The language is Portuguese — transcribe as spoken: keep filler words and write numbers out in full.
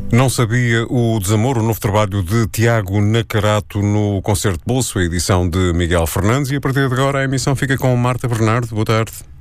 Não sabia o desamor, o novo trabalho de Tiago Nacarato no Concerto de Bolso, a edição de Miguel Fernandes, e a partir de agora a emissão fica com Marta Bernardo. Boa tarde.